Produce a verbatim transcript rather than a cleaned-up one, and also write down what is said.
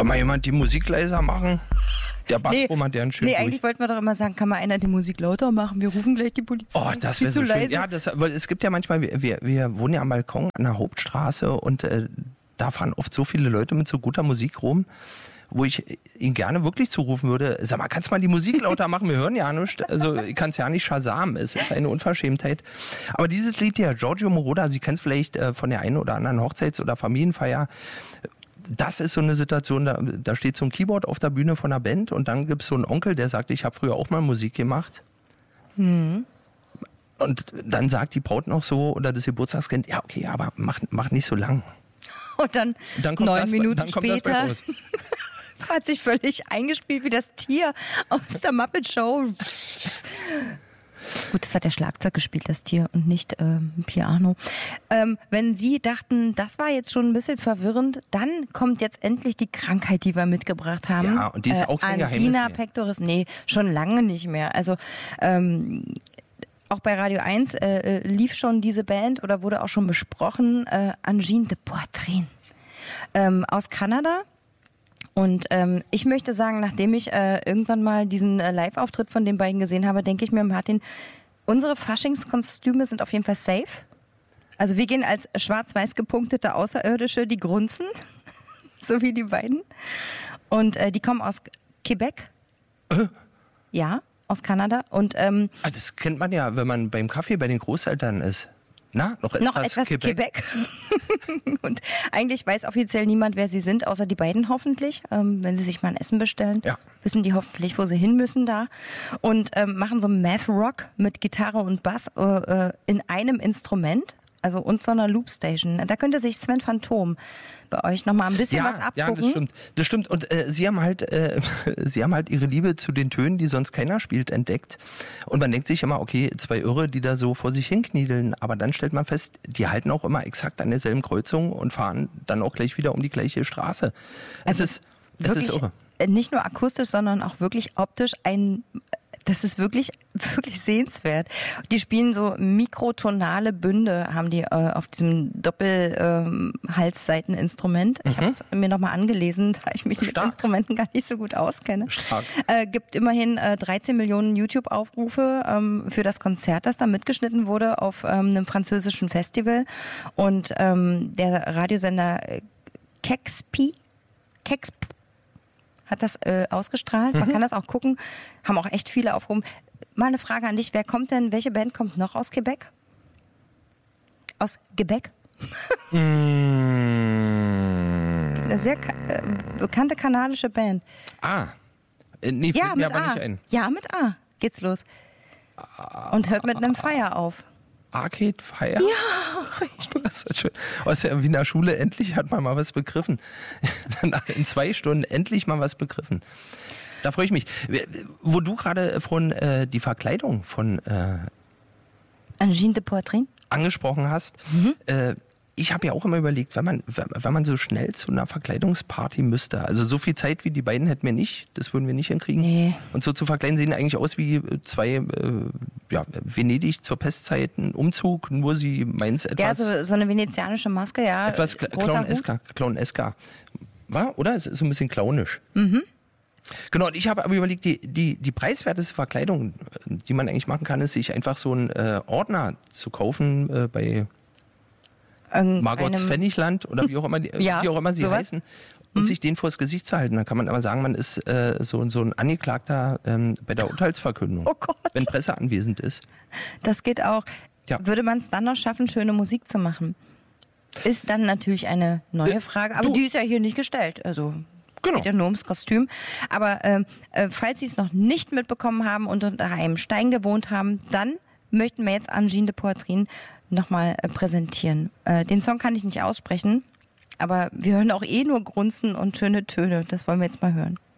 Kann mal jemand die Musik leiser machen? Der Bassrum hat ja einen schön Nee, durch. eigentlich wollten wir doch immer sagen, kann mal einer die Musik lauter machen? Wir rufen gleich die Polizei. Oh, das wäre so schön. Ja, das, weil es gibt ja manchmal, wir, wir wohnen ja am Balkon an der Hauptstraße und äh, da fahren oft so viele Leute mit so guter Musik rum, wo ich ihn gerne wirklich zurufen würde, sag mal, kannst du mal die Musik lauter machen? Wir hören ja nichts. Also ich kann es ja nicht Shazam, es ist eine Unverschämtheit. Aber dieses Lied hier, Giorgio Moroder, Sie kennen es vielleicht äh, von der einen oder anderen Hochzeits- oder Familienfeier. Das ist so eine Situation, da, da steht so ein Keyboard auf der Bühne von einer Band und dann gibt es so einen Onkel, der sagt, ich habe früher auch mal Musik gemacht. Hm. Und dann sagt die Braut noch so, oder das Geburtstagskind, ja okay, aber mach, mach nicht so lang. Und dann, dann kommt neun das, Minuten dann kommt später das bei raus. hat sich völlig eingespielt wie das Tier aus der Muppet Show. Gut, das hat der Schlagzeug gespielt, das Tier, und nicht ähm, Piano. Ähm, wenn Sie dachten, das war jetzt schon ein bisschen verwirrend, dann kommt jetzt endlich die Krankheit, die wir mitgebracht haben. Ja, und die ist auch kein Geheimnis Angina mehr. pectoris, nee, schon lange nicht mehr. Also ähm, auch bei Radio eins äh, lief schon diese Band oder wurde auch schon besprochen, äh, Angine de Poitrine ähm, aus Kanada. Und ähm, ich möchte sagen, nachdem ich äh, irgendwann mal diesen äh, Live-Auftritt von den beiden gesehen habe, denke ich mir, Martin, unsere Faschingskostüme sind auf jeden Fall safe. Also wir gehen als schwarz-weiß gepunktete Außerirdische, die grunzen, so wie die beiden. Und äh, die kommen aus Quebec. Äh? Ja, aus Kanada. Und ähm, Ah, das kennt man ja, wenn man beim Kaffee bei den Großeltern ist. Na, noch etwas, noch etwas Quebec. Quebec. Und eigentlich weiß offiziell niemand, wer sie sind, außer die beiden hoffentlich. Ähm, wenn sie sich mal ein Essen bestellen, ja. wissen die hoffentlich, wo sie hin müssen da. Und ähm, machen so Math Rock mit Gitarre und Bass äh, in einem Instrument. Also und so einer Loopstation. Da könnte sich Sven Phantom bei euch nochmal ein bisschen ja, was abgucken. Ja, das stimmt. Das stimmt. Und äh, sie haben halt, äh, sie haben halt ihre Liebe zu den Tönen, die sonst keiner spielt, entdeckt. Und man denkt sich immer, okay, zwei Irre, die da so vor sich hinkniedeln. Aber dann stellt man fest, die halten auch immer exakt an derselben Kreuzung und fahren dann auch gleich wieder um die gleiche Straße. Also es ist, es ist irre. Nicht nur akustisch, sondern auch wirklich optisch ein. Das ist wirklich, wirklich sehenswert. Die spielen so mikrotonale Bünde, haben die äh, auf diesem Doppelhalsseiteninstrument. Ähm, ich habe es mir nochmal angelesen, da ich mich Stark. mit Instrumenten gar nicht so gut auskenne. Stark. Äh, gibt immerhin äh, dreizehn Millionen YouTube-Aufrufe ähm, für das Konzert, das da mitgeschnitten wurde auf ähm, einem französischen Festival. Und ähm, der Radiosender äh, Kexpi, Kexp hat das äh, ausgestrahlt. Man mhm. kann das auch gucken. Haben auch echt viele Aufrufe. Mal eine Frage an dich. Wer kommt denn, welche Band kommt noch aus Quebec? Aus Quebec? mm. Eine sehr äh, bekannte kanadische Band. Ah. Äh, nee, ja, mit mir aber A. nicht ein. Ja, mit A geht's los. Und hört mit einem Fire auf. Arcade Fire? Ja, richtig. Das ist schön. Aus der Wiener Schule, endlich hat man mal was begriffen. In zwei Stunden endlich mal was begriffen. Da freue ich mich. Wo du gerade von äh, die Verkleidung von äh, Angine de Poitrine angesprochen hast, mhm. äh, ich habe ja auch immer überlegt, wenn man, wenn man so schnell zu einer Verkleidungsparty müsste, also so viel Zeit wie die beiden hätten wir nicht, das würden wir nicht hinkriegen. Nee. Und so zu verkleiden sehen eigentlich aus wie zwei, äh, ja, Venedig zur Pestzeit, ein Umzug, nur sie meins etwas... Ja, so, so eine venezianische Maske, ja. Etwas Clowneska, Clowneska. War, oder? Es ist so ein bisschen clownisch. Mhm. Genau, und ich habe aber überlegt, die, die, die preiswerteste Verkleidung, die man eigentlich machen kann, ist, sich einfach so einen äh, Ordner zu kaufen äh, bei... Margots Pfennigland oder wie auch immer, die, ja, wie auch immer sie sowas. heißen, und mhm. sich den vors Gesicht zu halten. Dann kann man aber sagen, man ist äh, so, so ein Angeklagter ähm, bei der Urteilsverkündung, oh Gott. wenn Presse anwesend ist. Das geht auch. Ja. Würde man es dann noch schaffen, schöne Musik zu machen? Ist dann natürlich eine neue äh, Frage, aber du, die ist ja hier nicht gestellt. Also genau. Geht ja nur ums Kostüm. Aber ähm, äh, falls Sie es noch nicht mitbekommen haben und unter einem Stein gewohnt haben, dann möchten wir jetzt Angine de Poitrine nochmal äh, präsentieren. Äh, den Song kann ich nicht aussprechen, aber wir hören auch eh nur Grunzen und schöne Töne. Das wollen wir jetzt mal hören.